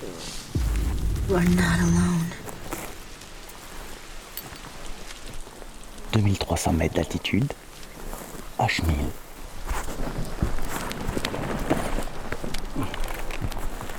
You are not alone. 2300 mètres d'altitude, H1000.